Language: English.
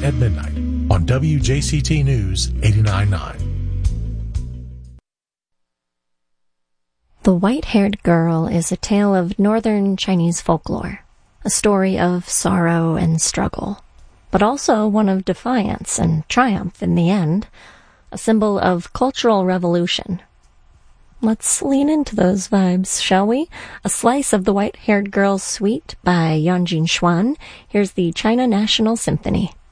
at midnight on WJCT News 89.9. The White-Haired Girl is a tale of northern Chinese folklore, a story of sorrow and struggle, but also one of defiance and triumph in the end, a symbol of cultural revolution. Let's lean into those vibes, shall we? A slice of the White-Haired Girl's Suite by Yanjin Xuan. Here's the China National Symphony.